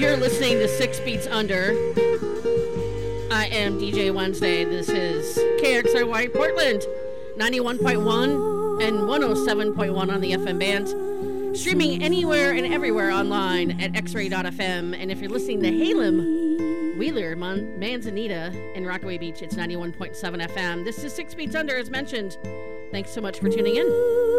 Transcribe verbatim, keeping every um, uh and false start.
You're listening to Six Beats Under. I am D J Wednesday. This is K X R Y Portland, ninety-one point one and one oh seven point one on the F M band. Streaming anywhere and everywhere online at x ray dot f m. And if you're listening to Halem, Wheeler, Mon- Manzanita, and Rockaway Beach, it's ninety-one point seven F M. This is Six Beats Under, as mentioned. Thanks so much for tuning in.